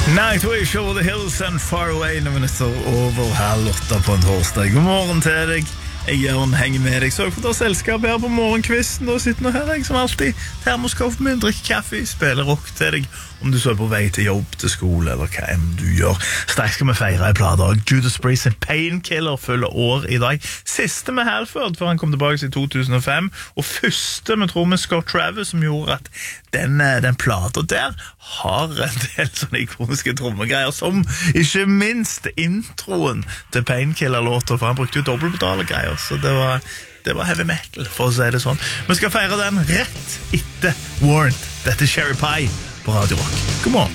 Nightwish over the hills and far away. Når vi nesten over 7:30 på en torsdag. God morgen til deg. Jeg Jørn henger med deg. Så for å ta selskap her på morgenkvisten. Da sitter nå her jeg som alltid. Termoskoffen min, drikker kaffe, spiller rock til deg. Om du så er på vei til jobb, til skole, eller hva enn du gjør. Straks skal vi feire i plader. Judas Priest and Painkiller følger år i dag. Siste med Halford, før han kom tilbake i 2005. Og første vi tror med Scott Travis, som gjorde at den plata der har en del sånne ikoniske trommegreier, som ikke minst introen til Painkiller-låter, for han brukte jo dobbeltpedalegreier, så det var heavy metal, for å si det sånn. Vi skal feire den rett etter Warrant. Dette er Cherry Pie på Radio Rock. God morgen.